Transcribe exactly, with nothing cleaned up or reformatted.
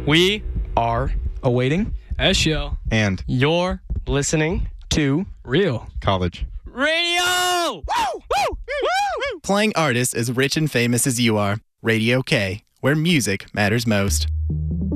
We are Awaiting Eshio. And You're listening to Real college. Radio! Woo! Woo! Woo! Playing artists as rich and famous as you are. Radio K, where music matters most.